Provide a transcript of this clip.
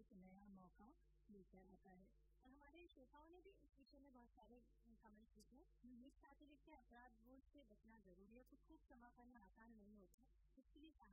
एक नया मौका लेकर आता है। हमारे श्रोताओं ने भी इस विषय में बहुत सारे कमेंट्स लिखे हैं। एक साथी लिखते हैं अपराध बोझ से बचना जरूरी है, खुद को क्षमा करना आसान नहीं होता, इसके लिए